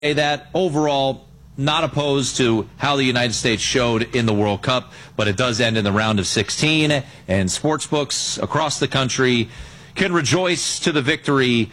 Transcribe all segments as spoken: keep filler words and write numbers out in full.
that overall, not opposed to how the United States showed in the World Cup, but it does end in the round of sixteen, and sportsbooks across the country can rejoice to the victory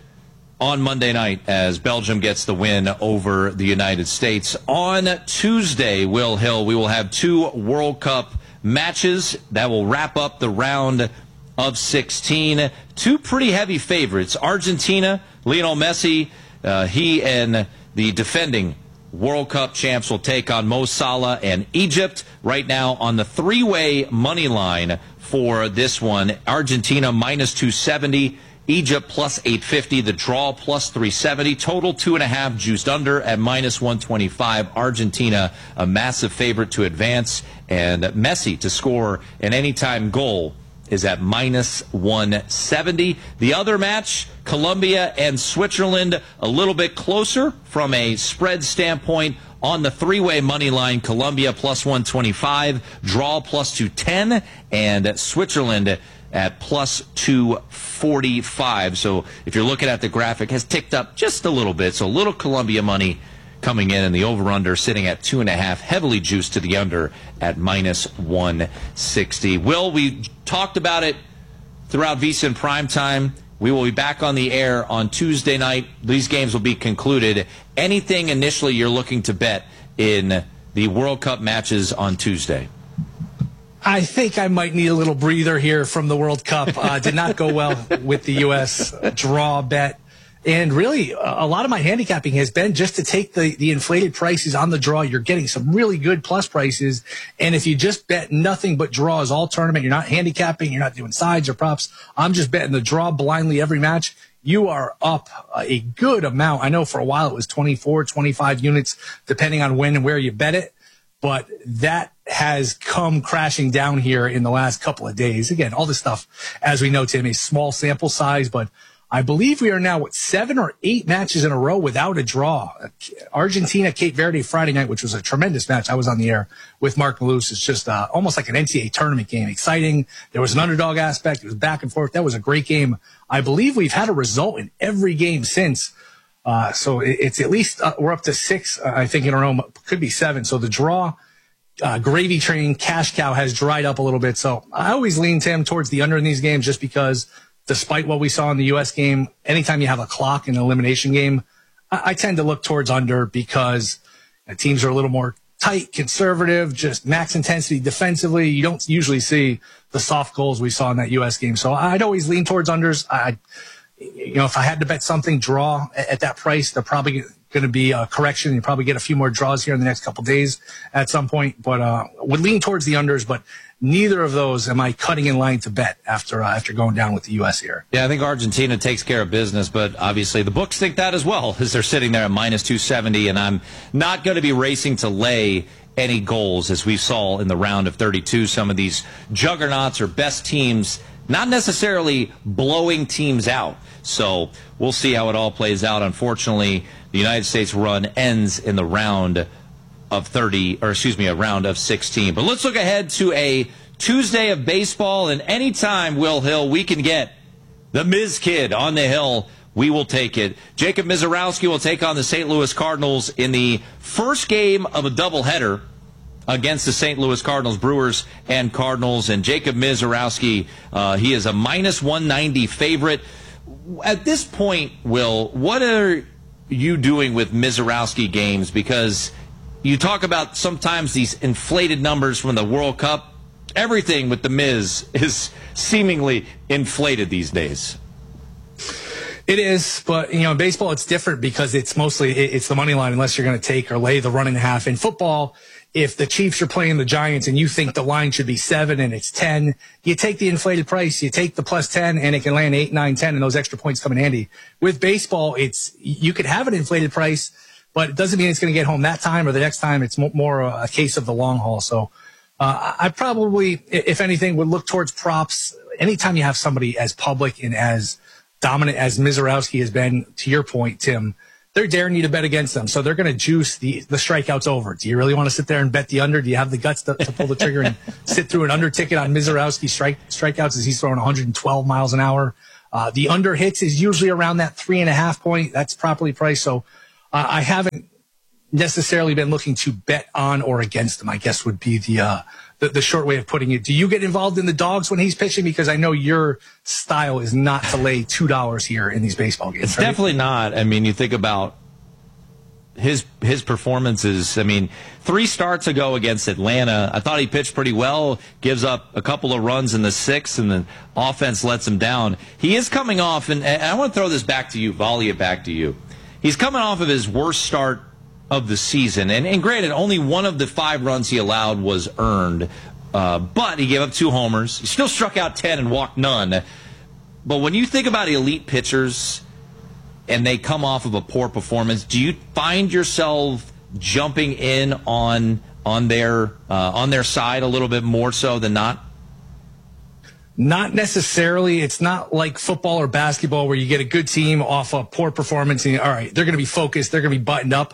on Monday night as Belgium gets the win over the United States. On Tuesday, Will Hill, we will have two World Cup matches that will wrap up the round of sixteen. Two pretty heavy favorites. Argentina, Lionel Messi, uh, he and the defending World Cup champs will take on Mo Salah and Egypt. Right now on the three-way money line for this one, Argentina minus two seventy, Egypt plus eight fifty, the draw plus three seventy, total two and a half juiced under at minus one twenty-five. Argentina a massive favorite to advance, and Messi to score an anytime goal is at minus one seventy. The other match, Colombia and Switzerland, a little bit closer from a spread standpoint. On the three-way money line, Colombia plus one twenty-five, draw plus two ten, and Switzerland at plus two forty-five. So if you're looking at the graphic, has ticked up just a little bit. So a little Colombia money coming in, and the over-under sitting at two and a half, heavily juiced to the under at minus one sixty. Will, we talked about it throughout VSiN Primetime. We will be back on the air on Tuesday night. These games will be concluded. Anything initially you're looking to bet in the World Cup matches on Tuesday? I think I might need a little breather here from the World Cup. Uh, did not go well with the U S draw bet. And really, a lot of my handicapping has been just to take the, the inflated prices on the draw. You're getting some really good plus prices. And if you just bet nothing but draws all tournament, you're not handicapping, you're not doing sides or props. I'm just betting the draw blindly every match. You are up a good amount. I know for a while it was twenty-four, twenty-five units, depending on when and where you bet it. But that has come crashing down here in the last couple of days. Again, all this stuff, as we know, Tim, a small sample size, but I believe we are now, what, seven or eight matches in a row without a draw. Argentina, Cape Verde Friday night, which was a tremendous match. I was on the air with Mark Malus. It's just uh, almost like an N C double A tournament game. Exciting. There was an underdog aspect. It was back and forth. That was a great game. I believe we've had a result in every game since. Uh, so it, it's at least, uh, we're up to six, uh, I think, in a row. Could be seven. So the draw, uh, gravy train, cash cow has dried up a little bit. So I always lean, Tim, towards the under in these games just because, despite what we saw in the U S game, anytime you have a clock in an elimination game, I, I tend to look towards under because uh, teams are a little more tight, conservative, just max intensity defensively. You don't usually see the soft goals we saw in that U S game. So I'd always lean towards unders. I, you know, if I had to bet something, draw at, at that price, they're probably going to be a correction. You probably get a few more draws here in the next couple of days at some point, but uh, would lean towards the unders, but neither of those am I cutting in line to bet after uh, after going down with the U S here. Yeah, I think Argentina takes care of business, but obviously the books think that as well, as they're sitting there at minus two seventy, and I'm not going to be racing to lay any goals, as we saw in the round of thirty-two. Some of these juggernauts or best teams not necessarily blowing teams out. So we'll see how it all plays out. Unfortunately, the United States run ends in the round of thirty, or excuse me, a round of sixteen. But let's look ahead to a Tuesday of baseball, and anytime, Will Hill, we can get the Miz Kid on the hill, we will take it. Jacob Misiorowski will take on the Saint Louis Cardinals in the first game of a doubleheader against the Saint Louis Cardinals, Brewers and Cardinals. And Jacob Misiorowski, uh, he is a minus one ninety favorite. At this point, Will, what are you doing with Misiorowski games? Because you talk about sometimes these inflated numbers from the World Cup. Everything with the Miz is seemingly inflated these days. It is, but, you know, in baseball it's different because it's mostly, it's the money line unless you're going to take or lay the run and a half. In football, if the Chiefs are playing the Giants and you think the line should be seven and it's ten, you take the inflated price, you take the plus ten, and it can land eight, nine, ten, and those extra points come in handy. With baseball, it's, you could have an inflated price, but it doesn't mean it's going to get home that time or the next time. It's more a case of the long haul. So uh, I probably, if anything, would look towards props. Anytime you have somebody as public and as dominant as Misiorowski has been, to your point, Tim, they're daring you to bet against them. So they're going to juice the, the strikeouts over. Do you really want to sit there and bet the under? Do you have the guts to, to pull the trigger and sit through an under ticket on Misiorowski strike, strikeouts as he's throwing one hundred twelve miles an hour? Uh, the under hits is usually around that three and a half point. That's properly priced. So Uh, I haven't necessarily been looking to bet on or against him, I guess would be the, uh, the, the short way of putting it. Do you get involved in the dogs when he's pitching? Because I know your style is not to lay two dollars here in these baseball games. It's right? definitely not. I mean, you think about his his performances. I mean, three starts ago against Atlanta, I thought he pitched pretty well, gives up a couple of runs in the sixth, and the offense lets him down. He is coming off, and, and I want to throw this back to you, volley it back to you. He's coming off of his worst start of the season. And, and granted, only one of the five runs he allowed was earned, uh, but he gave up two homers. He still struck out ten and walked none. But when you think about elite pitchers and they come off of a poor performance, do you find yourself jumping in on on their uh, on their side a little bit more so than not? Not necessarily. It's not like football or basketball where you get a good team off a poor performance and, all right, they're going to be focused, they're going to be buttoned up.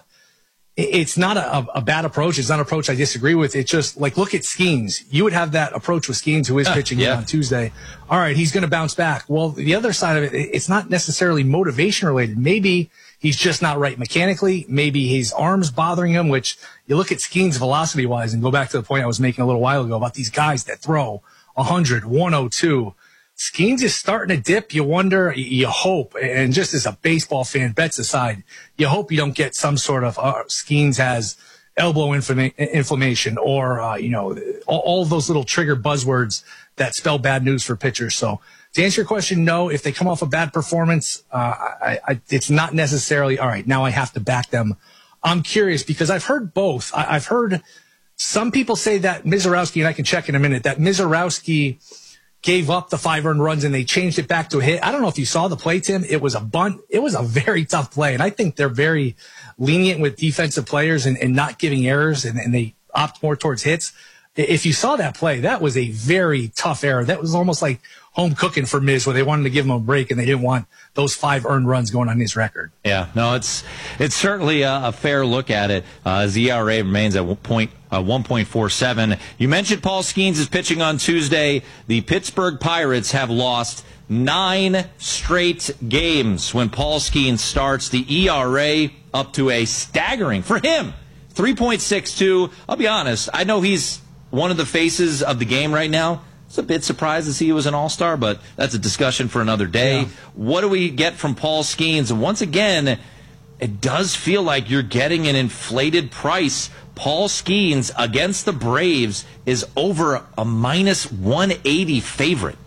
It's not a, a bad approach. It's not an approach I disagree with. It's just like, look at Skeens. You would have that approach with Skeens, who is pitching yeah. on Tuesday. All right, he's going to bounce back. Well, the other side of it, it's not necessarily motivation related. Maybe he's just not right mechanically. Maybe his arm's bothering him, which you look at Skeens velocity wise and go back to the point I was making a little while ago about these guys that throw one hundred, one oh two. Skeens is starting to dip. You wonder, you hope, and just as a baseball fan, bets aside, you hope you don't get some sort of uh, Skeens has elbow inflama- inflammation or, uh, you know, all, all those little trigger buzzwords that spell bad news for pitchers. So to answer your question, no, if they come off a bad performance, uh, I, I, it's not necessarily, all right, now I have to back them. I'm curious because I've heard both. I, I've heard some people say that Mizorowski, and I can check in a minute, that Mizorowski gave up the five earned runs and they changed it back to a hit. I don't know if you saw the play, Tim. It was a bunt. It was a very tough play. And I think they're very lenient with defensive players and, and not giving errors, and, and they opt more towards hits. If you saw that play, that was a very tough error. That was almost like home cooking for Miz, where they wanted to give him a break and they didn't want those five earned runs going on his record. Yeah, no, it's it's certainly a, a fair look at it. Uh, his E R A remains at one point, uh, one point four seven. You mentioned Paul Skeens is pitching on Tuesday. The Pittsburgh Pirates have lost nine straight games when Paul Skeens starts. The E R A up to a staggering, for him, three point six two. I'll be honest, I know he's one of the faces of the game right now. It's a bit surprised to see he was an all-star, but that's a discussion for another day. Yeah. What do we get from Paul Skeens? And once again, it does feel like you're getting an inflated price. Paul Skeens against the Braves is over a minus one eighty favorite.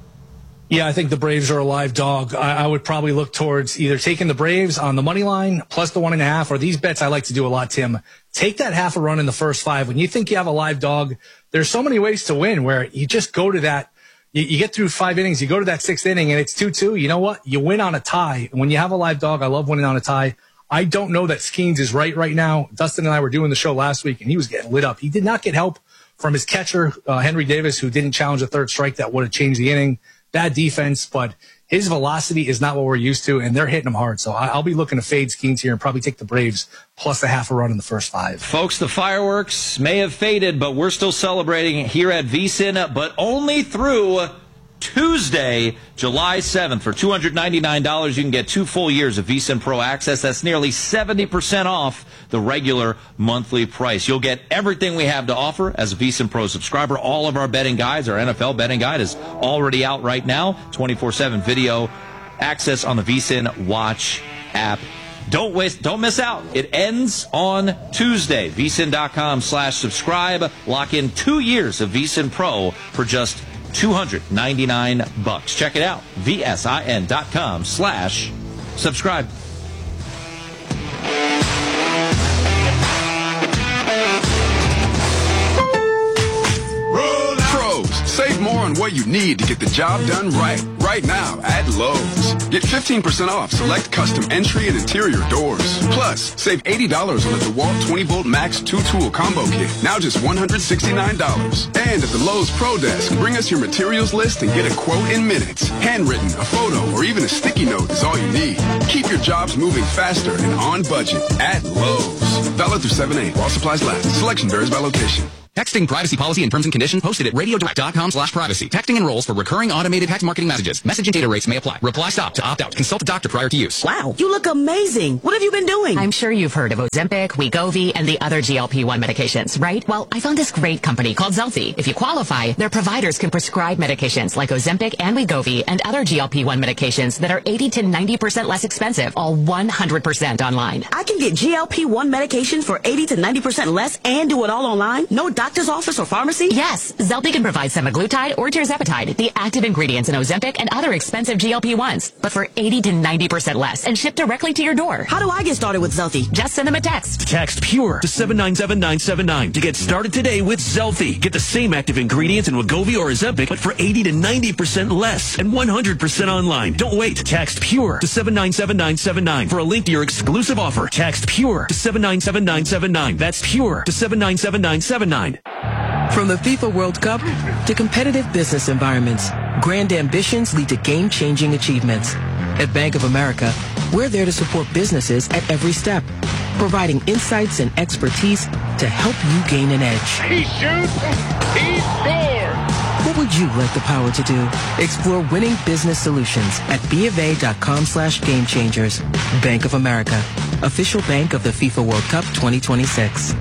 Yeah, I think the Braves are a live dog. I, I would probably look towards either taking the Braves on the money line plus the one and a half, or these bets I like to do a lot, Tim. Take that half a run in the first five. When you think you have a live dog, there's so many ways to win where you just go to that. You, you get through five innings, you go to that sixth inning, and it's two two. You know what? You win on a tie. And when you have a live dog, I love winning on a tie. I don't know that Skeens is right right now. Dustin and I were doing the show last week, and he was getting lit up. He did not get help from his catcher, uh, Henry Davis, who didn't challenge a third strike that would have changed the inning. Bad defense, but his velocity is not what we're used to, and they're hitting him hard. So I'll be looking to fade Skeens here and probably take the Braves plus a half a run in the first five. Folks, the fireworks may have faded, but we're still celebrating here at VSiN, but only through Tuesday, July seventh. For two hundred ninety-nine dollars, you can get two full years of VSiN Pro Access. That's nearly seventy percent off the regular monthly price. You'll get everything we have to offer as a VSiN Pro subscriber. All of our betting guides, our N F L betting guide is already out right now. twenty-four seven video access on the VSiN Watch app. Don't waste, don't miss out. It ends on Tuesday. VSiN.com slash subscribe. Lock in two years of VSiN Pro for just two hundred ninety-nine bucks. Check it out. VSIN.com slash subscribe. Save more on what you need to get the job done right. Right now at Lowe's. Get fifteen percent off select custom entry and interior doors. Plus, save eighty dollars on the DeWalt twenty volt Max two tool combo kit. Now just one hundred sixty-nine dollars. And at the Lowe's Pro Desk, bring us your materials list and get a quote in minutes. Handwritten, a photo, or even a sticky note is all you need. Keep your jobs moving faster and on budget at Lowe's. Valid through seven eight while supplies last. Selection varies by location. Texting privacy policy and terms and conditions posted at radiodirect.com slash privacy. Texting enrolls for recurring automated text marketing messages. Message and data rates may apply. Reply stop to opt out. Consult a doctor prior to use. Wow, you look amazing. What have you been doing? I'm sure you've heard of Ozempic, Wegovy, and the other G L P one medications, right? Well, I found this great company called Zelfie. If you qualify, their providers can prescribe medications like Ozempic and Wegovy and other G L P one medications that are eighty to ninety percent less expensive, all one hundred percent online. I can get G L P one medication for eighty to ninety percent less and do it all online? No doctor's office or pharmacy? Yes, Zelfie can provide semaglutide or tirzepatide, the active ingredients in Ozempic and other expensive G L P ones, but for eighty to ninety percent less and shipped directly to your door. How do I get started with Zelfie? Just send them a text. Text PURE to seven nine seven nine seven nine to get started today with Zelfie. Get the same active ingredients in Wegovy or Ozempic, but for eighty to ninety percent less and one hundred percent online. Don't wait. Text PURE to seven nine seven nine seven nine for a link to your exclusive offer. Text PURE to seven nine seven nine seven nine. That's PURE to seven nine seven nine seven nine. From the FIFA World Cup to competitive business environments, grand ambitions lead to game-changing achievements. At Bank of America, we're there to support businesses at every step, providing insights and expertise to help you gain an edge. He shoots, he scores! What would you like the power to do? Explore winning business solutions at BofA.com slash game changers. Bank of America, official bank of the FIFA World Cup twenty twenty-six.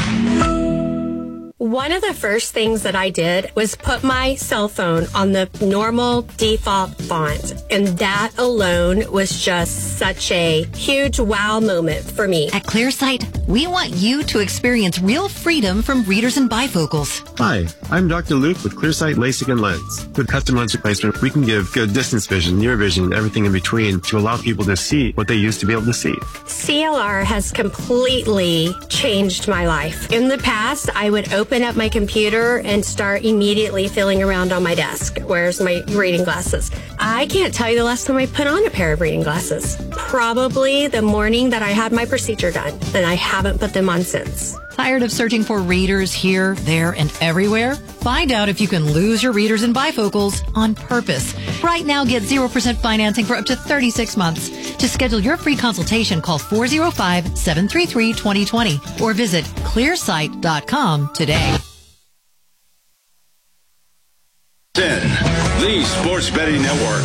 One of the first things that I did was put my cell phone on the normal default font. And that alone was just such a huge wow moment for me. At ClearSight, we want you to experience real freedom from readers and bifocals. Hi, I'm Doctor Luke with ClearSight LASIK and Lens. With custom lens replacement, we can give good distance vision, near vision, and everything in between to allow people to see what they used to be able to see. C L R has completely changed my life. In the past, I would open up my computer and start immediately feeling around on my desk. Where's my reading glasses? I can't tell you the last time I put on a pair of reading glasses. Probably the morning that I had my procedure done, and I haven't put them on since. Tired of searching for readers here, there, and everywhere? Find out if you can lose your readers and bifocals on purpose. Right now, get zero percent financing for up to thirty-six months. To schedule your free consultation, call four oh five, seven three three, two oh two oh or visit clear sight dot com today. ten, the Sports Betting Network.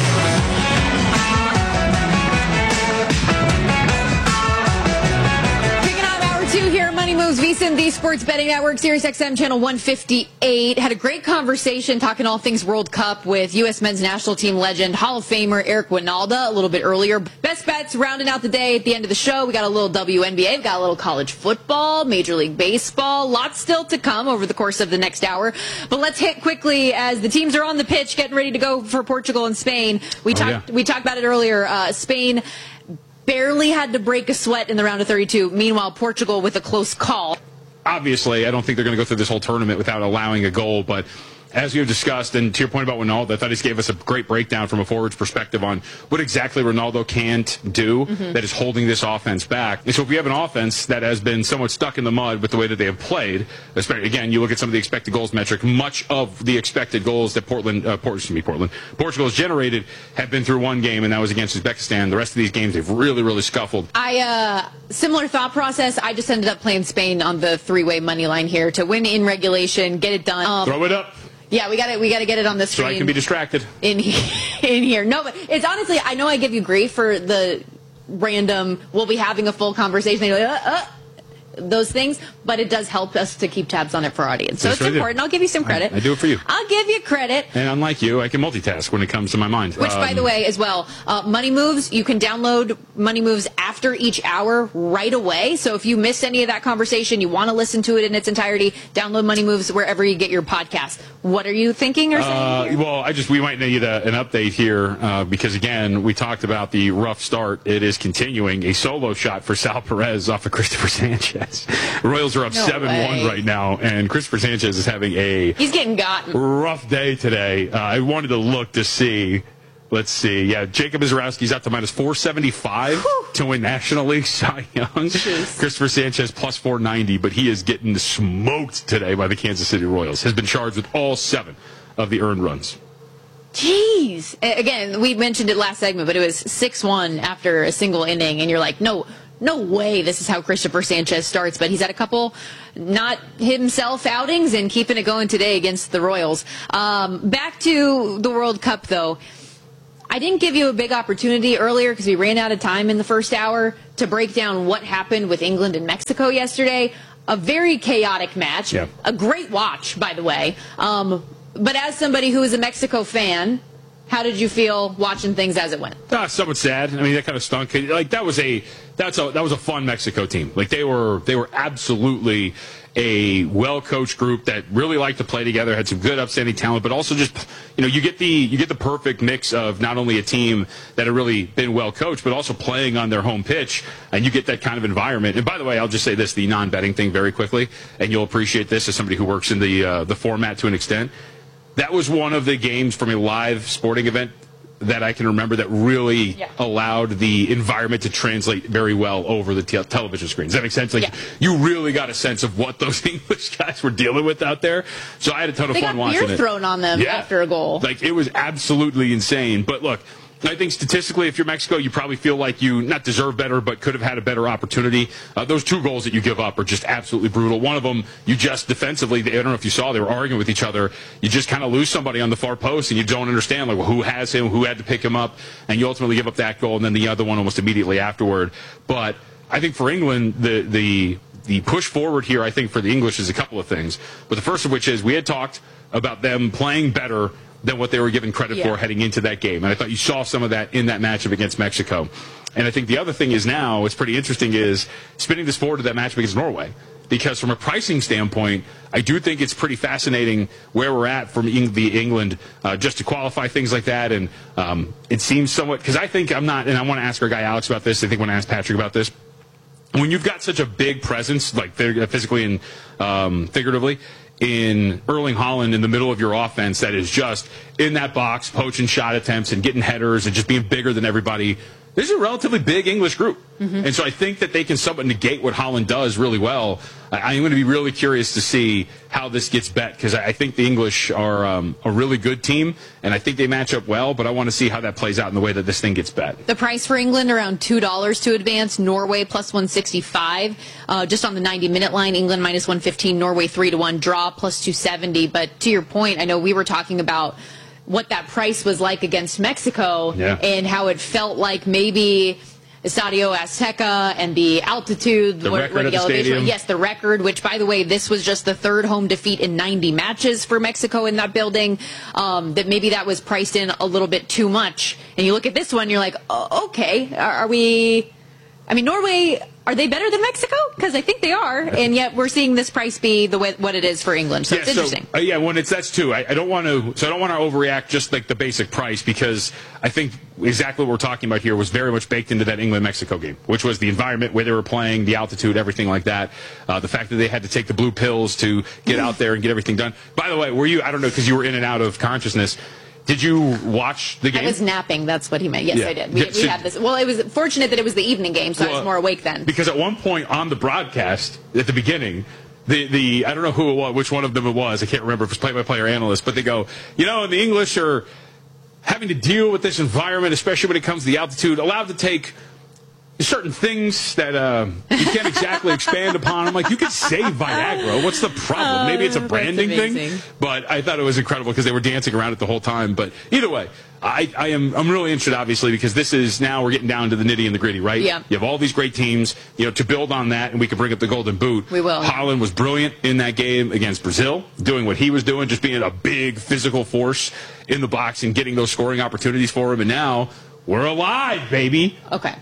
Two here, Money Moves, VSiN, the Sports Betting Network, Sirius X M Channel one fifty-eight. Had a great conversation talking all things World Cup with U S Men's National Team legend, Hall of Famer Eric Wynalda a little bit earlier. Best bets rounding out the day at the end of the show. We got a little W N B A, we got a little college football, Major League Baseball. Lots still to come over the course of the next hour. But let's hit quickly as the teams are on the pitch getting ready to go for Portugal and Spain. We oh, talked yeah. we talked about it earlier. Uh, Spain barely had to break a sweat in the round of thirty-two. Meanwhile, Portugal with a close call. Obviously, I don't think they're going to go through this whole tournament without allowing a goal, but as you've discussed, and to your point about Ronaldo, I thought he gave us a great breakdown from a forward's perspective on what exactly Ronaldo can't do mm-hmm. that is holding this offense back. And so if we have an offense that has been somewhat stuck in the mud with the way that they have played, especially, again, you look at some of the expected goals metric, much of the expected goals that Portland, uh, Port, excuse me, Portland, Portugal has generated have been through one game, and that was against Uzbekistan. The rest of these games, they've really, really scuffled. I, uh, similar thought process. I just ended up playing Spain on the three-way money line here to win in regulation, get it done. Um, Throw it up. Yeah, we got to we got to get it on the screen. So I can be distracted. In in here. No, but it's honestly, I know I give you grief for the random, we'll be having a full conversation. You're like, uh, uh, those things, but it does help us to keep tabs on it for our audience. So That's it's important. I'll give you some credit. I, I do it for you. I'll give you credit. And unlike you, I can multitask when it comes to my mind. Which, um, by the way, as well, uh, Money Moves, you can download Money Moves after each hour right away. So if you missed any of that conversation, you want to listen to it in its entirety, download Money Moves wherever you get your podcast. What are you thinking or saying? Uh, well, I just we might need a, an update here uh, because, again, we talked about the rough start. It is continuing. A solo shot for Sal Perez off of Christopher Sanchez. Royals are up seven one no right now, and Christopher Sanchez is having a he's getting gotten rough day today. Uh, I wanted to look to see. Let's see. Yeah, Jacob Izarowski's out to minus four seventy-five Whew. To win National League Cy Young. Jeez. Christopher Sanchez plus four ninety, but he is getting smoked today by the Kansas City Royals. Has been charged with all seven of the earned runs. Jeez. Again, we mentioned it last segment, but it was six one after a single inning, and you're like, no, no way this is how Christopher Sanchez starts, but he's had a couple not himself outings and keeping it going today against the Royals. Um, back to the World Cup, though. I didn't give you a big opportunity earlier because we ran out of time in the first hour to break down what happened with England and Mexico yesterday. A very chaotic match. Yeah. A great watch, by the way. Um, but as somebody who is a Mexico fan, how did you feel watching things as it went? Uh, somewhat sad. I mean, that kind of stunk. Like that was a that's a that was a fun Mexico team. Like they were they were absolutely a well-coached group that really liked to play together, had some good upstanding talent, but also just, you know, you get the you get the perfect mix of not only a team that had really been well-coached, but also playing on their home pitch, and you get that kind of environment. And by the way, I'll just say this, the non-betting thing very quickly, and you'll appreciate this as somebody who works in the uh, the format to an extent. That was one of the games from a live sporting event that I can remember that really yeah. allowed the environment to translate very well over the te- television screen. Does that make sense? Like yeah. you really got a sense of what those English guys were dealing with out there. So I had a ton of they fun got watching beer it. thrown on them yeah. after a goal. Like it was absolutely insane. But look, I think statistically, if you're Mexico, you probably feel like you not deserve better, but could have had a better opportunity. Uh, those two goals that you give up are just absolutely brutal. One of them, you just defensively, I don't know if you saw, they were arguing with each other. You just kind of lose somebody on the far post, and you don't understand like well, who has him, who had to pick him up, and you ultimately give up that goal, and then the other one almost immediately afterward. But I think for England, the the the push forward here, I think for the English is a couple of things. But the first of which is we had talked about them playing better than what they were given credit yeah. for heading into that game. And I thought you saw some of that in that matchup against Mexico. And I think the other thing is now, what's pretty interesting is spinning this forward to that matchup against Norway. Because from a pricing standpoint, I do think it's pretty fascinating where we're at from the England uh, just to qualify things like that. And um, it seems somewhat, because I think I'm not, and I want to ask our guy Alex about this, I think I want to ask Patrick about this. When you've got such a big presence, like physically and um, figuratively, in Erling Haaland in the middle of your offense that is just in that box, poaching shot attempts and getting headers and just being bigger than everybody. This is a relatively big English group. Mm-hmm. And so I think that they can somewhat negate what Haaland does really well. I am going to be really curious to see how this gets bet because I think the English are um, a really good team, and I think they match up well, but I want to see how that plays out in the way that this thing gets bet. The price for England, around two dollars to advance. Norway, plus one sixty-five. Uh, just on the ninety-minute line, England, minus one fifteen. Norway, three to one. Draw, plus two seventy. But to your point, I know we were talking about what that price was like against Mexico yeah. and how it felt like maybe Estadio Azteca and the altitude, the what, record what at the the elevation. stadium. Yes, the record, which, by the way, this was just the third home defeat in ninety matches for Mexico in that building, um, that maybe that was priced in a little bit too much. And you look at this one, you're like, oh, okay, are, are we... I mean, Norway, are they better than Mexico? Because I think they are, and yet we're seeing this price be the way, what it is for England. So yeah, it's interesting. So, uh, yeah, when it's that's too. I, I don't want to. So I don't want to overreact just like the basic price because I think exactly what we're talking about here was very much baked into that England-Mexico game, which was the environment where they were playing, the altitude, everything like that. Uh, the fact that they had to take the blue pills to get out there and get everything done. By the way, were you? I don't know because you were in and out of consciousness. Did you watch the game? I was napping. That's what he meant. Yes, yeah. I did. We, yeah, we so, had this. Well, it was fortunate that it was the evening game, so well, I was more awake then. Because at one point on the broadcast, at the beginning, the the I don't know who it was, which one of them it was. I can't remember if it was play-by-play or analyst, but they go, you know, the English are having to deal with this environment, especially when it comes to the altitude, allowed to take certain things that uh, you can't exactly expand upon. I'm like, you could say Viagra. What's the problem? Maybe it's a branding thing. But I thought it was incredible because they were dancing around it the whole time. But either way, I, I am I'm really interested, obviously, because this is now we're getting down to the nitty and the gritty, right? Yeah. You have all these great teams, you know, to build on that, and we can bring up the Golden Boot. We will. Haaland was brilliant in that game against Brazil, doing what he was doing, just being a big physical force in the box and getting those scoring opportunities for him. And now we're alive, baby. Okay.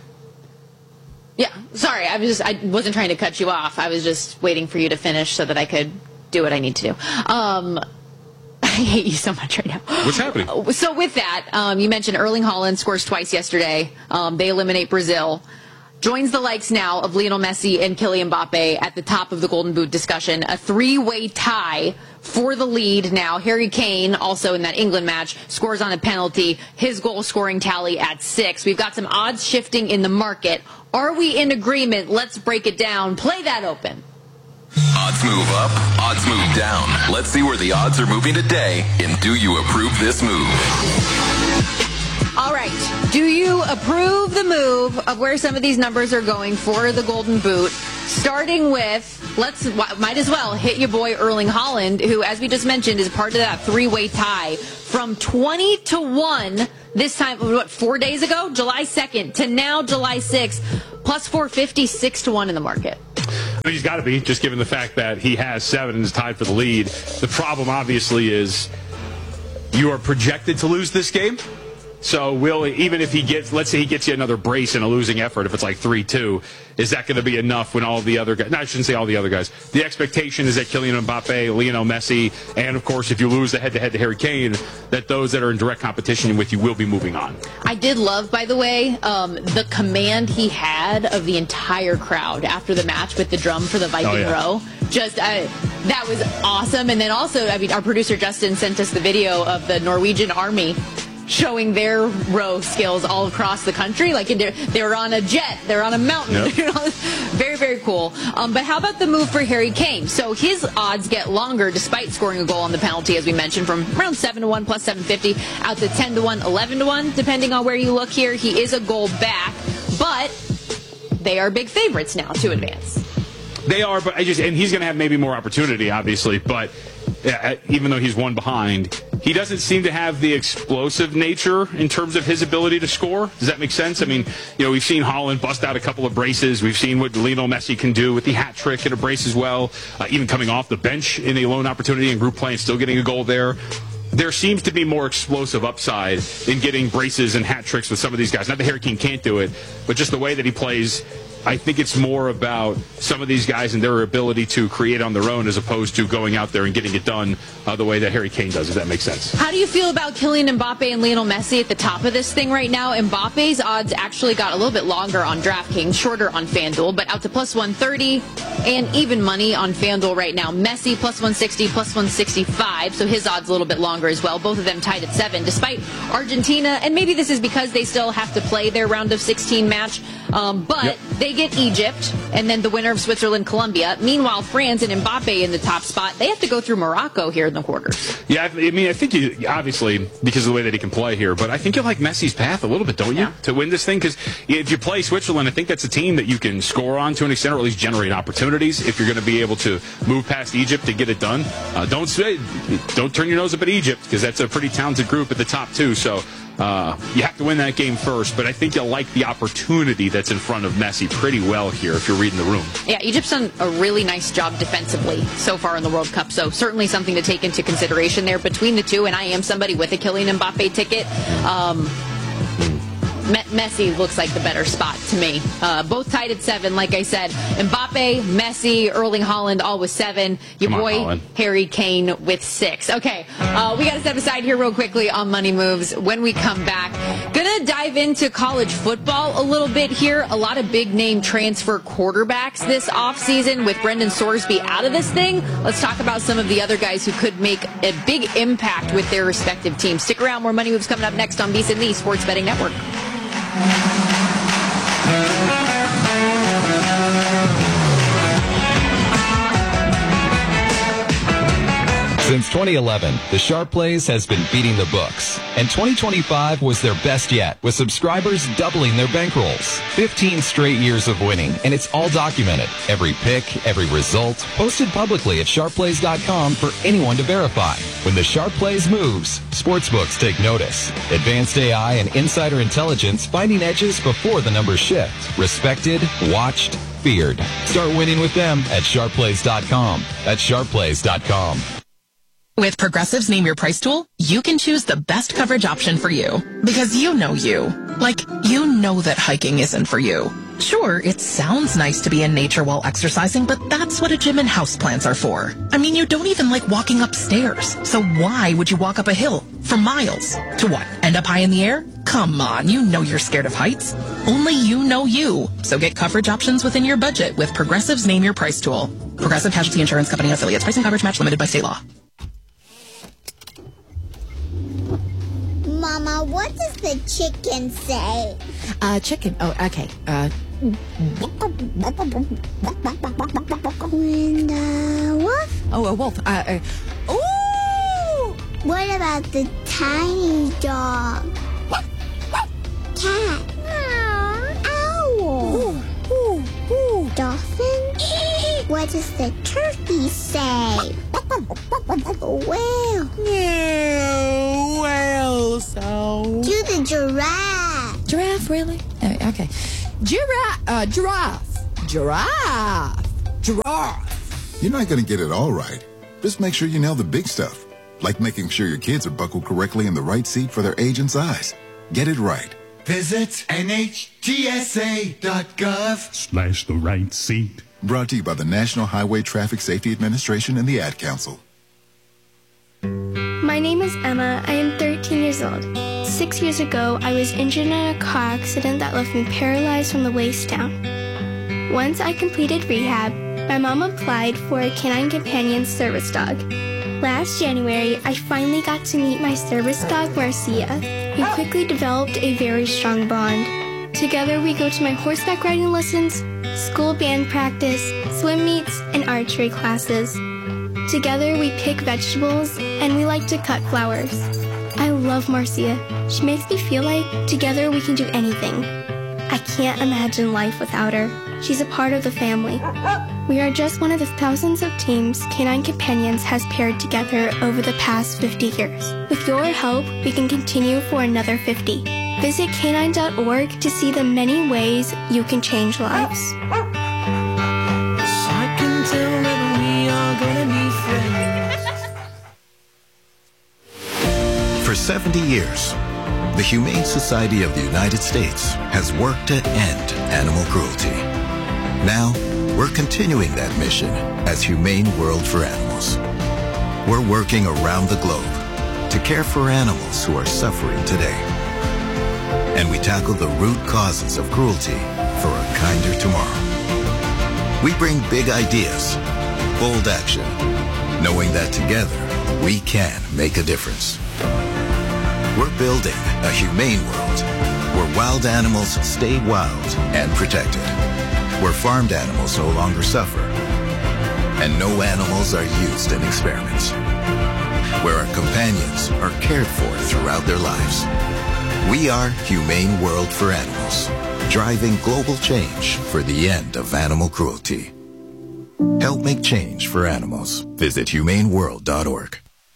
Yeah, sorry, I was just I wasn't trying to cut you off. I was just waiting for you to finish so that I could do what I need to do. Um, I hate you so much right now. What's happening? So with that, um, you mentioned Erling Haaland scores twice yesterday. Um, they eliminate Brazil. Joins the likes now of Lionel Messi and Kylian Mbappe at the top of the Golden Boot discussion. A three-way tie for the lead now. Harry Kane, also in that England match, scores on a penalty. His goal-scoring tally at six. We've got some odds shifting in the market. Are we in agreement? Let's break it down. Play that open. Odds move up, odds move down. Let's see where the odds are moving today, and do you approve this move? All right. Do you approve the move of where some of these numbers are going for the Golden Boot? Starting with, let's might as well hit your boy Erling Haaland, who, as we just mentioned, is part of that three-way tie from twenty to one this time, what, four days ago, July second, to now July sixth, plus four fifty, six to one in the market. I mean, he's got to be, just given the fact that he has seven and is tied for the lead. The problem, obviously, is you are projected to lose this game. So will even if he gets, let's say he gets you another brace in a losing effort, if it's like three two, is that going to be enough when all the other guys, no, I shouldn't say all the other guys. The expectation is that Kylian Mbappe, Lionel Messi, and of course if you lose the head-to-head to Harry Kane, that those that are in direct competition with you will be moving on. I did love, by the way, um, the command he had of the entire crowd after the match with the drum for the Viking oh, yeah. row. Just, uh, that was awesome. And then also, I mean, our producer Justin sent us the video of the Norwegian army showing their row skills all across the country. Like they were on a jet, they're on a mountain. Yep. You know, very, very cool. Um, but how about the move for Harry Kane? So his odds get longer despite scoring a goal on the penalty, as we mentioned, from around seven to one plus seven fifty out to ten to one, eleven to one, depending on where you look here. He is a goal back, but they are big favorites now to advance. They are, but I just, and he's going to have maybe more opportunity, obviously, but uh, even though he's one behind, he doesn't seem to have the explosive nature in terms of his ability to score. Does that make sense? I mean, you know, we've seen Haaland bust out a couple of braces. We've seen what Lionel Messi can do with the hat trick and a brace as well, uh, even coming off the bench in a lone opportunity and group play and still getting a goal there. There seems to be more explosive upside in getting braces and hat tricks with some of these guys. Not that Harry Kane can't do it, but just the way that he plays. I think it's more about some of these guys and their ability to create on their own as opposed to going out there and getting it done uh, the way that Harry Kane does, if that makes sense. How do you feel about Kylian Mbappe and Lionel Messi at the top of this thing right now? Mbappe's odds actually got a little bit longer on DraftKings, shorter on FanDuel, but out to plus one thirty and even money on FanDuel right now. Messi plus one sixty, plus one sixty-five, so his odds a little bit longer as well. Both of them tied at seven, despite Argentina, and maybe this is because they still have to play their round of sixteen match, um, but yep. they get Egypt, and then the winner of Switzerland, Colombia. Meanwhile, France and Mbappe in the top spot. They have to go through Morocco here in the quarters. Yeah, I mean, I think you, obviously, because of the way that he can play here, but I think you like Messi's path a little bit, don't you, yeah. to win this thing? Because if you play Switzerland, I think that's a team that you can score on to an extent, or at least generate opportunities if you're going to be able to move past Egypt and get it done. Uh, don't say, don't turn your nose up at Egypt, because that's a pretty talented group at the top, too. So Uh, you have to win that game first, but I think you'll like the opportunity that's in front of Messi pretty well here if you're reading the room. Yeah, Egypt's done a really nice job defensively so far in the World Cup, so certainly something to take into consideration there between the two, and I am somebody with a Kylian Mbappe ticket. Um, Messi looks like the better spot to me. Uh, both tied at seven, like I said. Mbappe, Messi, Erling Haaland, all with seven. Your Come boy, on, Harry Kane, with six. Okay, uh, we got to step aside here real quickly on Money Moves. When we come back, gonna dive into college football a little bit here. A lot of big-name transfer quarterbacks this offseason with Brendan Sorsby out of this thing. Let's talk about some of the other guys who could make a big impact with their respective teams. Stick around. More Money Moves coming up next on VSiN, the Sports Betting Network. Since twenty eleven, the Sharp Plays has been beating the books, and twenty twenty-five was their best yet, with subscribers doubling their bankrolls. fifteen straight years of winning, and it's all documented. Every pick, every result, posted publicly at sharp plays dot com for anyone to verify. When the Sharp Plays moves, sportsbooks take notice. Advanced A I and insider intelligence finding edges before the numbers shift. Respected, watched, feared. Start winning with them at sharp plays dot com. That's sharp plays dot com. With Progressive's Name Your Price tool, you can choose the best coverage option for you. Because you know you. Like, you know that hiking isn't for you. Sure, it sounds nice to be in nature while exercising, but that's what a gym and houseplants are for. I mean, you don't even like walking upstairs. So why would you walk up a hill for miles? To what? End up high in the air? Come on, you know you're scared of heights. Only you know you. So get coverage options within your budget with Progressive's Name Your Price tool. Progressive Casualty Insurance Company and affiliates. Price and coverage match limited by state law. Mama, what does the chicken say? Uh, chicken. Oh, okay. Uh. And, uh, wolf? Oh, a wolf. Uh, uh. Ooh! What about the tiny dog? cat. Owl. Ooh, ooh, ooh. Dolphin. What does the turkey say? Whale. No, whale sound. Do the giraffe. Giraffe, really? Oh, okay. Giraffe, uh, giraffe. Giraffe. Giraffe. You're not going to get it all right. Just make sure you nail the big stuff, like making sure your kids are buckled correctly in the right seat for their age and size. Get it right. Visit N H T S A dot gov slash the right seat. Brought to you by the National Highway Traffic Safety Administration and the Ad Council. My name is Emma. I am thirteen years old. Six years ago, I was injured in a car accident that left me paralyzed from the waist down. Once I completed rehab, my mom applied for a Canine Companion service dog. Last January, I finally got to meet my service dog, Marcia. We quickly developed a very strong bond. Together, we go to my horseback riding lessons, school band practice, swim meets, and archery classes. Together, we pick vegetables, and we like to cut flowers. I love Marcia. She makes me feel like together we can do anything. I can't imagine life without her. She's a part of the family. We are just one of the thousands of teams Canine Companions has paired together over the past fifty years. With your help, we can continue for another fifty. Visit canine dot org to see the many ways you can change lives. I can tell whether we are gonna be friends. For seventy years, the Humane Society of the United States has worked to end animal cruelty. Now, we're continuing that mission as Humane World for Animals. We're working around the globe to care for animals who are suffering today. And we tackle the root causes of cruelty for a kinder tomorrow. We bring big ideas, bold action, knowing that together we can make a difference. We're building a humane world where wild animals stay wild and protected, where farmed animals no longer suffer, and no animals are used in experiments, where our companions are cared for throughout their lives. We are Humane World for Animals, driving global change for the end of animal cruelty. Help make change for animals. Visit humane world dot org.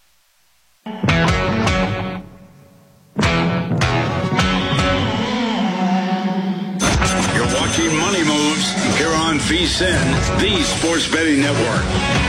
Watching Money Moves here on V S I N, the Sports Betting Network.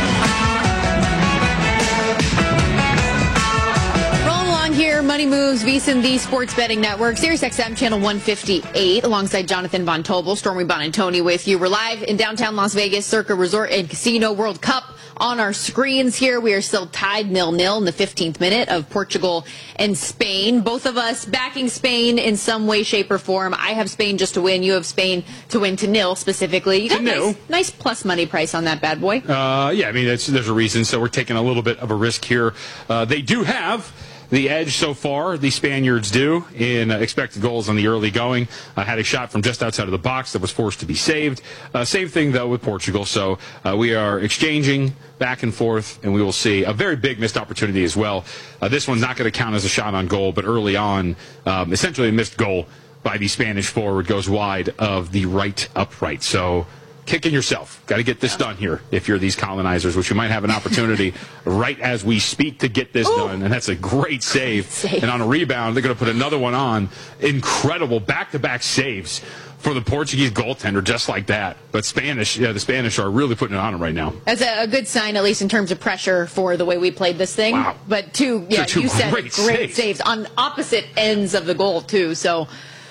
Rolling along here, Money Moves, V S I N, the Sports Betting Network, Sirius X M channel one fifty-eight, alongside Jonathan Von Tobel, Stormy Bonantoni with you. We're live in downtown Las Vegas, Circa Resort and Casino, World Cup on our screens here. We are still tied nil-nil in the fifteenth minute of Portugal and Spain. Both of us backing Spain in some way, shape, or form. I have Spain just to win. You have Spain to win to nil specifically. You got a nice, nice plus money price on that bad boy. Uh, yeah, I mean, it's, there's a reason. So we're taking a little bit of a risk here. Uh, they do have the edge so far, the Spaniards do, in uh, expected goals on the early going. Uh, had a shot from just outside of the box that was forced to be saved. Uh, same thing, though, with Portugal. So uh, we are exchanging back and forth, and we will see a very big missed opportunity as well. Uh, this one's not going to count as a shot on goal, but early on, um, essentially a missed goal by the Spanish forward goes wide of the right upright. So kicking yourself. Got to get this done here if you're these colonizers, which you might have an opportunity right as we speak to get this Ooh. done. And that's a great save. save. And on a rebound, they're going to put another one on. Incredible back-to-back saves for the Portuguese goaltender, just like that. But Spanish, yeah, the Spanish are really putting it on him right now. That's a, a good sign, at least in terms of pressure for the way we played this thing. Wow. But two, yeah, two you said great, great saves. saves on opposite ends of the goal, too. So,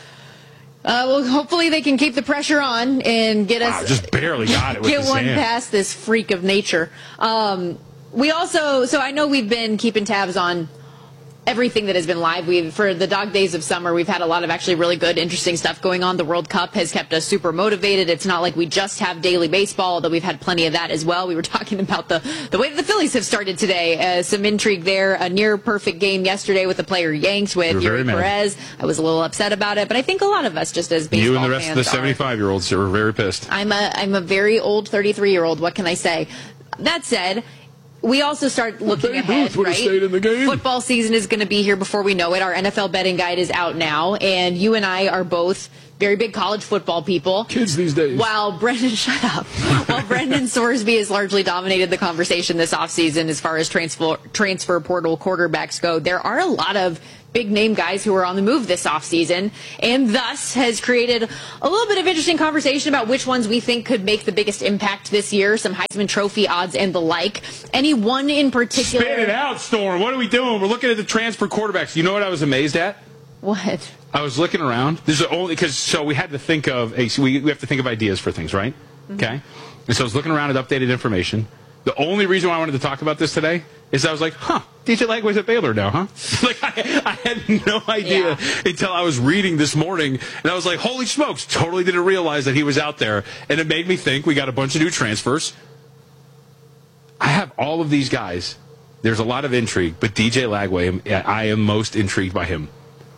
Uh, well, hopefully they can keep the pressure on and get us. Wow, just barely got it with get the one sand. past this freak of nature. Um, we also, so I know we've been keeping tabs on everything that has been live. We've, for the dog days of summer, we've had a lot of actually really good, interesting stuff going on. The World Cup has kept us super motivated. It's not like we just have daily baseball, although we've had plenty of that as well. We were talking about the, the way that the Phillies have started today. Uh, some intrigue there. A near perfect game yesterday with the player yanked with Yuri Perez. I was a little upset about it, but I think a lot of us just as baseball fans You and the rest of the seventy-five-year-olds were very pissed. I'm a, I'm a very old thirty-three-year-old. What can I say? That said, we also start looking Babe ahead, Ruth would have right? stayed in the game. Football season is going to be here before we know it. Our N F L betting guide is out now, and you and I are both very big college football people. Kids these days. While Brendan, shut up. While Brendan Sorsby has largely dominated the conversation this offseason as far as transfer transfer portal quarterbacks go, there are a lot of big name guys who are on the move this offseason, and thus has created a little bit of interesting conversation about which ones we think could make the biggest impact this year, some Heisman Trophy odds and the like. Any one in particular? Spit it out, Storm. What are we doing? We're looking at the transfer quarterbacks. You know what I was amazed at? What? I was looking around. This is only because so we had to think of a, we we have to think of ideas for things, right? Mm-hmm. Okay. And so I was looking around at updated information. The only reason why I wanted to talk about this today is I was like, huh, D J Lagway's at Baylor now, huh? Like, I, I had no idea yeah. until I was reading this morning, and I was like, holy smokes, totally didn't realize that he was out there. And it made me think we got a bunch of new transfers. I have all of these guys. There's a lot of intrigue, but D J Lagway, I am most intrigued by him.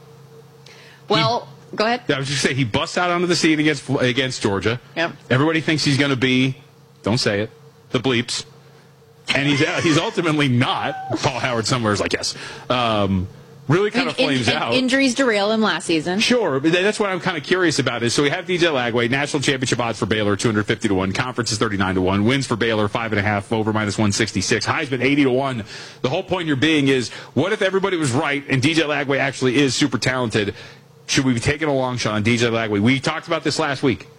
Well, he, go ahead. I was just saying, he busts out onto the scene against against Georgia. Yep. Everybody thinks he's going to be, don't say it, the bleeps. And he's he's ultimately not. Paul Howard somewhere is like, yes. Um, really kind of flames in, out. Injuries derail him last season. Sure, but that's what I'm kind of curious about. Is so we have D J Lagway, national championship odds for Baylor, two hundred fifty to one. Conference is thirty-nine to one. Wins for Baylor, five and a half, over minus one sixty-six. Heisman, eighty to one. The whole point you're being is, what if everybody was right and D J Lagway actually is super talented? Should we be taking a long shot on D J Lagway? We talked about this last week.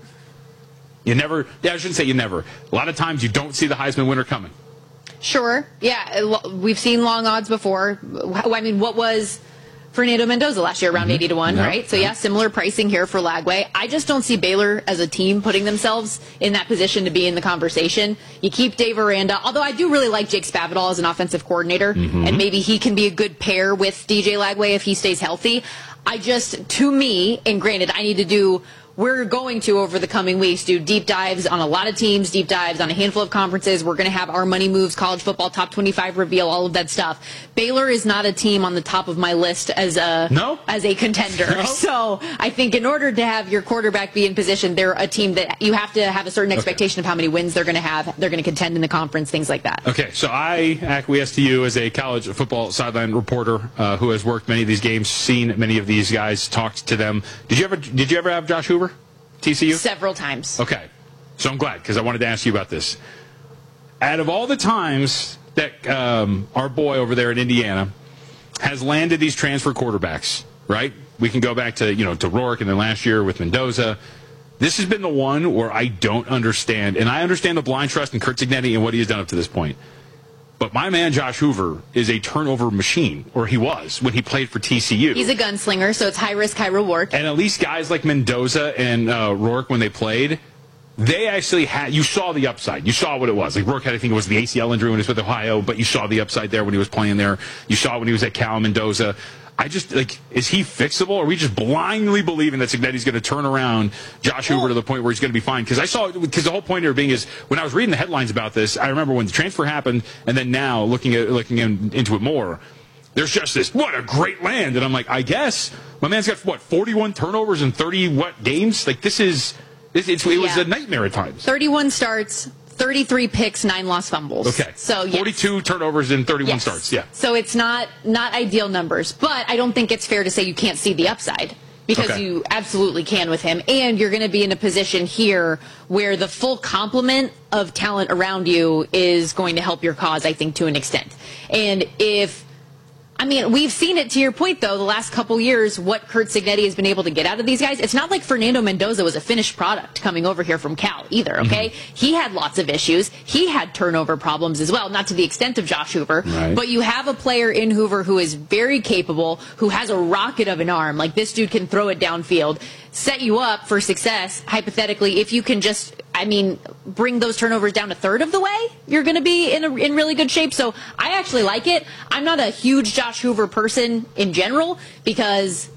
You never, yeah, I shouldn't say you never. A lot of times you don't see the Heisman winner coming. Sure. Yeah, we've seen long odds before. I mean, what was Fernando Mendoza last year, around mm-hmm. eighty to one, no. right? So, yeah, similar pricing here for Lagway. I just don't see Baylor as a team putting themselves in that position to be in the conversation. You keep Dave Aranda, although I do really like Jake Spavital as an offensive coordinator, mm-hmm. and maybe he can be a good pair with D J Lagway if he stays healthy. I just, to me, and granted, I need to do... We're going to, over the coming weeks, do deep dives on a lot of teams, deep dives on a handful of conferences. We're going to have our Money Moves, college football, top twenty-five reveal, all of that stuff. Baylor is not a team on the top of my list as a no? as a contender. No? So I think in order to have your quarterback be in position, they're a team that you have to have a certain expectation okay. of how many wins they're going to have. They're going to contend in the conference, things like that. Okay, so I acquiesce to you as a college football sideline reporter uh, who has worked many of these games, seen many of these guys, talked to them. Did you ever, did you ever have Josh Hoover? T C U? Several times. Okay. So I'm glad, because I wanted to ask you about this. Out of all the times that um, our boy over there in Indiana has landed these transfer quarterbacks, right? We can go back to, you know, to Rourke and then last year with Mendoza. This has been the one where I don't understand. And I understand the blind trust in Curt Cignetti and what he has done up to this point. But my man, Josh Hoover, is a turnover machine, or he was when he played for T C U. He's a gunslinger, so it's high risk, high reward. And at least guys like Mendoza and uh, Rourke, when they played, they actually had, you saw the upside. You saw what it was. Like Rourke had, I think it was the A C L injury when he was with Ohio, but you saw the upside there when he was playing there. You saw it when he was at Cal. Mendoza. I just, like, is he fixable? Or are we just blindly believing that Cignetti's going to turn around Josh Hoover to the point where he's going to be fine? Because I saw, because the whole point here being is, when I was reading the headlines about this, I remember when the transfer happened, and then now, looking at looking in, into it more, there's just this, what a great land. And I'm like, I guess, my man's got, what, forty-one turnovers in thirty, what, games? Like, this is, it's, it's, it was yeah. a nightmare at times. thirty-one starts. thirty-three picks, nine lost fumbles. Okay. So yes. forty-two turnovers in thirty-one yes. starts. Yeah. So it's not not ideal numbers, but I don't think it's fair to say you can't see the upside, because okay. you absolutely can with him, and you're going to be in a position here where the full complement of talent around you is going to help your cause, I think, to an extent. And if I mean, we've seen it, to your point, though, the last couple years, what Curt Cignetti has been able to get out of these guys. It's not like Fernando Mendoza was a finished product coming over here from Cal either, okay? Mm-hmm. He had lots of issues. He had turnover problems as well, not to the extent of Josh Hoover. Right. But you have a player in Hoover who is very capable, who has a rocket of an arm. Like, this dude can throw it downfield, set you up for success, hypothetically, if you can just, I mean, bring those turnovers down a third of the way, you're going to be in a, in really good shape. So I actually like it. I'm not a huge Josh Hoover person in general, because,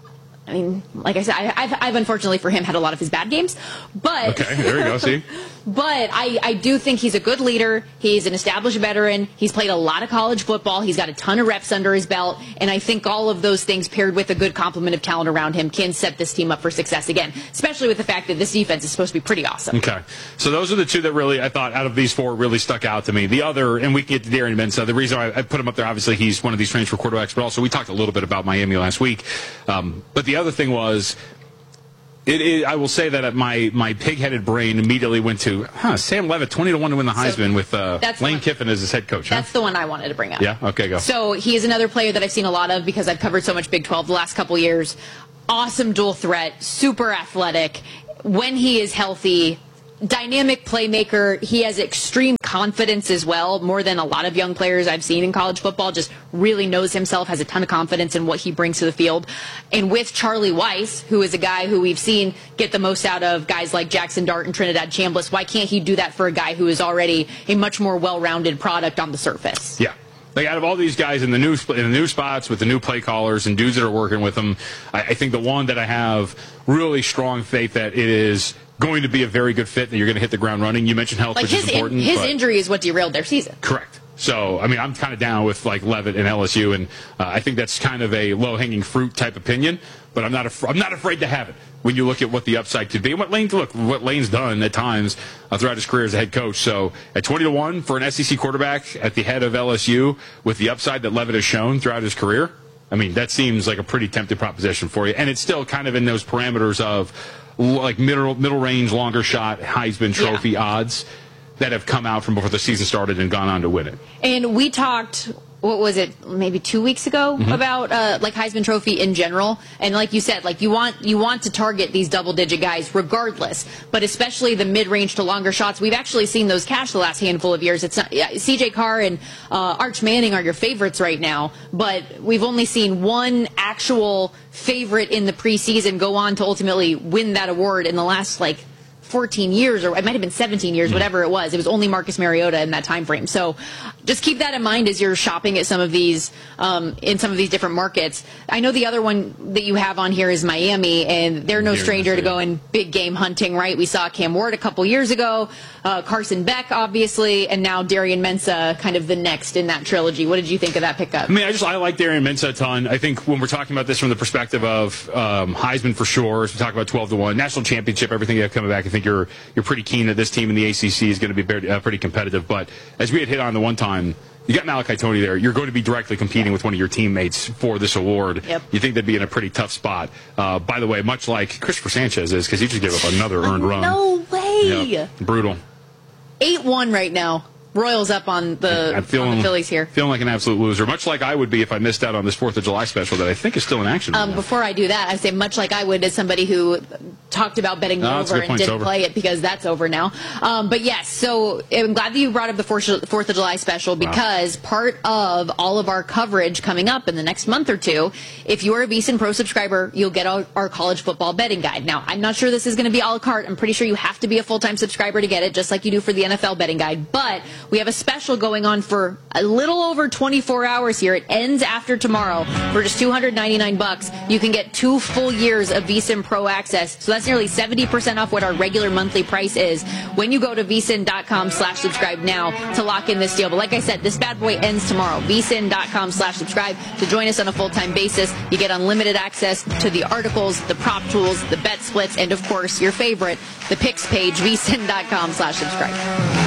I mean, like I said, I, I've, I've unfortunately for him had a lot of his bad games. But okay, there you go, see? But I, I do think he's a good leader. He's an established veteran. He's played a lot of college football. He's got a ton of reps under his belt. And I think all of those things paired with a good complement of talent around him can set this team up for success again, especially with the fact that this defense is supposed to be pretty awesome. Okay. So those are the two that really, I thought, out of these four, really stuck out to me. The other, and we can get to Darian Mensah. The reason I, I put him up there, obviously, he's one of these transfer quarterbacks, but also we talked a little bit about Miami last week. Um, but the other thing was, It, it, I will say that my, my pig-headed brain immediately went to, huh, Sam Levitt, twenty to one to win the Heisman so with uh, Lane one, Kiffin as his head coach. Huh? That's the one I wanted to bring up. Yeah? Okay, go. So he is another player that I've seen a lot of because I've covered so much Big twelve the last couple years. Awesome dual threat, super athletic. When he is healthy, dynamic playmaker. He has extreme confidence as well, more than a lot of young players I've seen in college football. Just really knows himself, has a ton of confidence in what he brings to the field. And with Charlie Weiss, who is a guy who we've seen get the most out of guys like Jackson Dart and Trinidad Chambliss, why can't he do that for a guy who is already a much more well-rounded product on the surface? Yeah. Like, out of all these guys in the new in the new spots with the new play callers and dudes that are working with them, I, I think the one that I have really strong faith that it is going to be a very good fit, that you're going to hit the ground running. You mentioned health, like which his is important. In, his but injury is what derailed their season. Correct. So, I mean, I'm kind of down with, like, Levitt and L S U, and uh, I think that's kind of a low-hanging fruit type opinion, but I'm not af- I'm not afraid to have it when you look at what the upside could be. And what Lane, look, what Lane's done at times uh, throughout his career as a head coach. So, at twenty to one for an S E C quarterback at the head of L S U with the upside that Levitt has shown throughout his career, I mean, that seems like a pretty tempting proposition for you. And it's still kind of in those parameters of, like, middle middle range, longer shot, Heisman Trophy yeah. odds that have come out from before the season started and gone on to win it. And we talked, what was it, maybe two weeks ago mm-hmm. about uh, like Heisman Trophy in general. And like you said, like you want you want to target these double-digit guys regardless, but especially the mid-range to longer shots. We've actually seen those cash the last handful of years. It's not, yeah, C J Carr and uh, Arch Manning are your favorites right now, but we've only seen one actual favorite in the preseason go on to ultimately win that award in the last, like, fourteen years, or it might have been seventeen years, whatever it was. It was only Marcus Mariota in that time frame. So just keep that in mind as you're shopping at some of these, um, in some of these different markets. I know the other one that you have on here is Miami, and they're no stranger to going big game hunting, right? We saw Cam Ward a couple years ago, uh, Carson Beck, obviously, and now Darian Mensah, kind of the next in that trilogy. What did you think of that pickup? I mean, I just, I like Darian Mensah a ton. I think when we're talking about this from the perspective of um, Heisman for sure, as we talk about twelve to one, national championship, everything you have coming back, I think you're you're pretty keen that this team in the A C C is going to be very, uh, pretty competitive. But as we had hit on the one time, you got Malachi Tony there. You're going to be directly competing with one of your teammates for this award. Yep. You think they'd be in a pretty tough spot. Uh, by the way, much like Christopher Sanchez is, because he just gave up another earned run. No way. Yep. Brutal. eight one right now. Royals up on the, I'm feeling, on the Phillies here. Feeling like an absolute loser, much like I would be if I missed out on this fourth of July special that I think is still in action. Um, right before I do that, I say much like I would as somebody who talked about betting no, over and didn't play it because that's over now. Um, but yes, so I'm glad that you brought up the fourth of July special because wow. part of all of our coverage coming up in the next month or two, if you are a VSiN Pro subscriber, you'll get our, our college football betting guide. Now, I'm not sure this is going to be a la carte. I'm pretty sure you have to be a full-time subscriber to get it, just like you do for the N F L betting guide. But we have a special going on for a little over twenty-four hours here. It ends after tomorrow for just two hundred ninety-nine bucks. You can get two full years of VSiN Pro access. So that's nearly seventy percent off what our regular monthly price is when you go to vsin.com slash subscribe now to lock in this deal. But like I said, this bad boy ends tomorrow. vsin.com slash subscribe to join us on a full-time basis. You get unlimited access to the articles, the prop tools, the bet splits, and of course, your favorite, the picks page, vsin.com slash subscribe.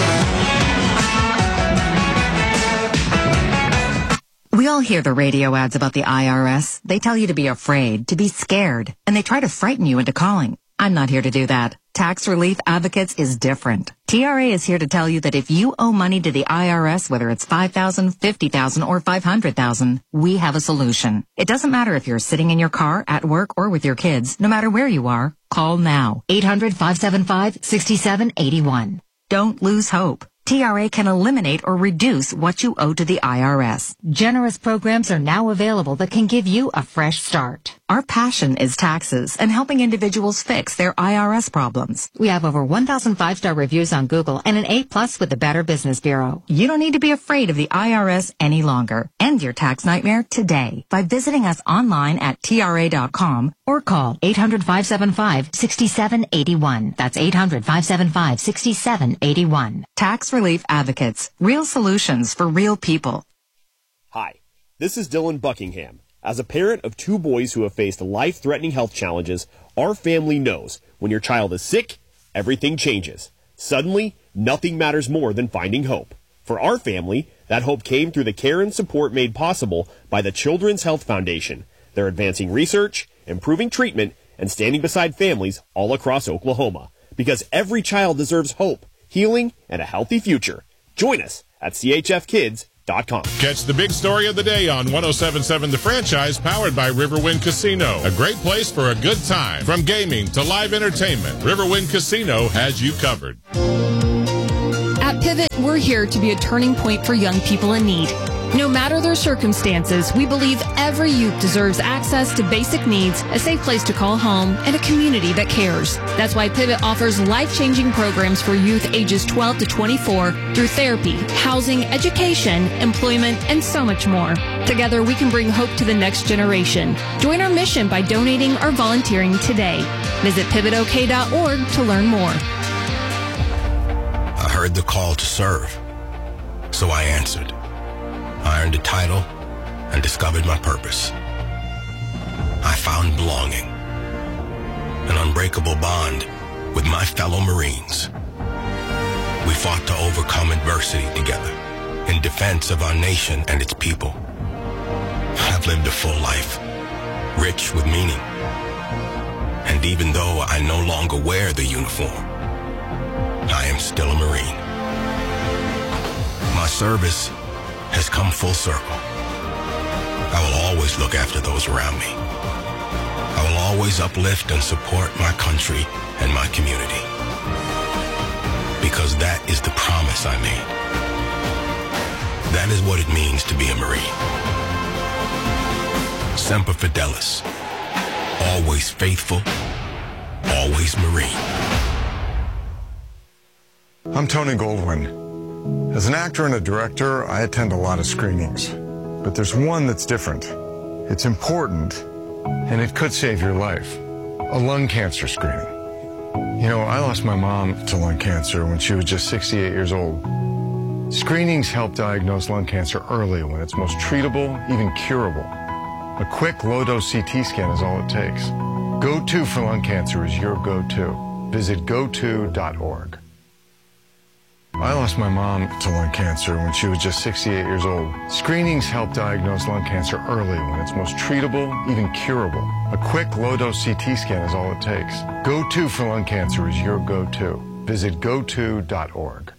We all hear the radio ads about the I R S. They tell you to be afraid, to be scared, and they try to frighten you into calling. I'm not here to do that. Tax Relief Advocates is different. T R A is here to tell you that if you owe money to the I R S, whether it's five thousand dollars, fifty thousand dollars, or five hundred thousand dollars, we have a solution. It doesn't matter if you're sitting in your car, at work, or with your kids. No matter where you are, call now. eight hundred, five seven five, six seven eight one. Don't lose hope. T R A can eliminate or reduce what you owe to the I R S. Generous programs are now available that can give you a fresh start. Our passion is taxes and helping individuals fix their I R S problems. We have over one thousand five-star reviews on Google and an A plus with the Better Business Bureau. You don't need to be afraid of the I R S any longer. End your tax nightmare today by visiting us online at T R A dot com or call eight hundred, five seven five, six seven eight one. That's eight hundred, five seven five, six seven eight one. Tax Relief Advocates. Real solutions for real people. Hi, this is Dylan Buckingham. As a parent of two boys who have faced life-threatening health challenges, our family knows when your child is sick, everything changes. Suddenly, nothing matters more than finding hope. For our family, that hope came through the care and support made possible by the Children's Health Foundation. They're advancing research, improving treatment, and standing beside families all across Oklahoma. Because every child deserves hope, healing, and a healthy future. Join us at C H F kids dot com. Catch the big story of the day on one oh seven point seven The Franchise, powered by Riverwind Casino. A great place for a good time. From gaming to live entertainment, Riverwind Casino has you covered. At Pivot, we're here to be a turning point for young people in need. No matter their circumstances, we believe every youth deserves access to basic needs, a safe place to call home, and a community that cares. That's why Pivot offers life-changing programs for youth ages twelve to twenty-four through therapy, housing, education, employment, and so much more. Together, we can bring hope to the next generation. Join our mission by donating or volunteering today. Visit pivot o k dot org to learn more. I heard the call to serve, so I answered. I earned a title and discovered my purpose. I found belonging, an unbreakable bond with my fellow Marines. We fought to overcome adversity together in defense of our nation and its people. I've lived a full life, rich with meaning. And even though I no longer wear the uniform, I am still a Marine. My service has come full circle. I will always look after those around me. I will always uplift and support my country and my community. Because that is the promise I made. That is what it means to be a Marine. Semper Fidelis. Always faithful. Always Marine. I'm Tony Goldwyn. As an actor and a director, I attend a lot of screenings. But there's one that's different. It's important, and it could save your life. A lung cancer screening. You know, I lost my mom to lung cancer when she was just sixty-eight years old. Screenings help diagnose lung cancer early when it's most treatable, even curable. A quick low-dose C T scan is all it takes. Go To for lung cancer is your go-to. Visit go to dot org. I lost my mom to lung cancer when she was just sixty-eight years old. Screenings help diagnose lung cancer early when it's most treatable, even curable. A quick low-dose C T scan is all it takes. Go To for lung cancer is your go-to. Visit go to dot org.